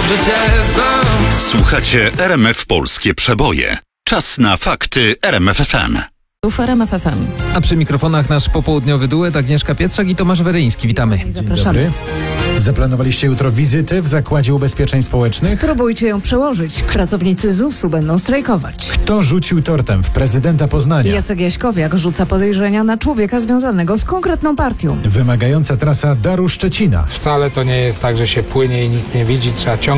że cię znam. Słuchacie RMF Polskie Przeboje. Czas na fakty RMF FM. W RMF FM. A przy mikrofonach nasz popołudniowy duet Agnieszka Pietrzak i Tomasz Weryński. Witamy. Zapraszamy. Zaplanowaliście jutro wizytę w Zakładzie Ubezpieczeń Społecznych? Spróbujcie ją przełożyć. Pracownicy ZUS-u będą strajkować. Kto rzucił tortem w prezydenta Poznania? Jacek Jaśkowiak rzuca podejrzenia na człowieka związanego z konkretną partią. Wymagająca trasa Daru Szczecina. Wcale to nie jest tak, że się płynie i nic nie widzi. Trzeba ciągle